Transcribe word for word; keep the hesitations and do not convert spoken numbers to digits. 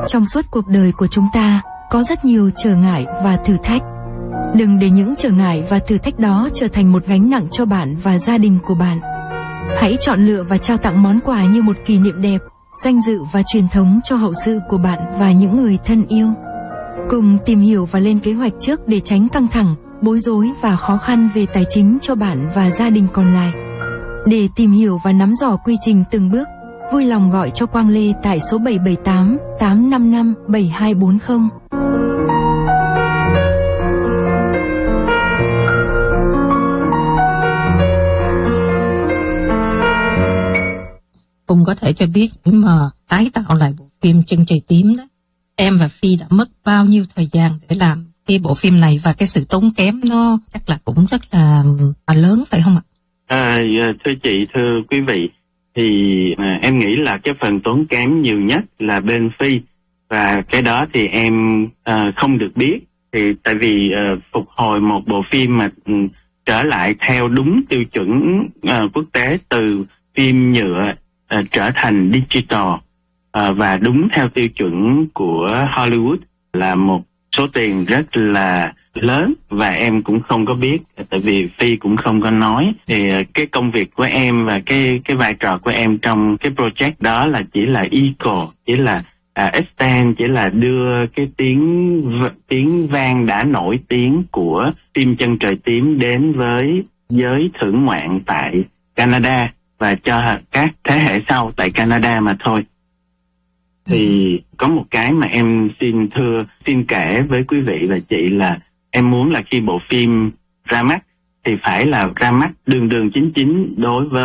Trong suốt cuộc đời của chúng ta, có rất nhiều trở ngại và thử thách. Đừng để những trở ngại và thử thách đó trở thành một gánh nặng cho bạn và gia đình của bạn. Hãy chọn lựa và trao tặng món quà như một kỷ niệm đẹp, danh dự và truyền thống cho hậu sự của bạn và những người thân yêu. Cùng tìm hiểu và lên kế hoạch trước để tránh căng thẳng, bối rối và khó khăn về tài chính cho bạn và gia đình còn lại. Để tìm hiểu và nắm rõ quy trình từng bước, vui lòng gọi cho Quang Lê tại số bảy bảy tám tám năm năm bảy hai bốn không. Cũng có thể cho biết mà tái tạo lại bộ phim Chân Trời Tím đó, em và Phi đã mất bao nhiêu thời gian để làm cái bộ phim này, và cái sự tốn kém nó chắc là cũng rất là, là lớn phải không ạ? À, thưa chị, thưa quý vị, thì à, em nghĩ là cái phần tốn kém nhiều nhất là bên Phi, và cái đó thì em à, không được biết. Thì tại vì à, phục hồi một bộ phim mà um, trở lại theo đúng tiêu chuẩn à, quốc tế, từ phim nhựa à, trở thành digital à, và đúng theo tiêu chuẩn của Hollywood là một số tiền rất là lớn, và em cũng không có biết, tại vì Phi cũng không có nói. Thì cái công việc của em và cái cái vai trò của em trong cái project đó là chỉ là echo, chỉ là uh, extend, chỉ là đưa cái tiếng tiếng vang đã nổi tiếng của phim Chân Trời Tím đến với giới thưởng ngoạn tại Canada và cho các thế hệ sau tại Canada mà thôi. Thì có một cái mà em xin thưa, xin kể với quý vị và chị là em muốn là khi bộ phim ra mắt thì phải là ra mắt đường đường chính chính đối với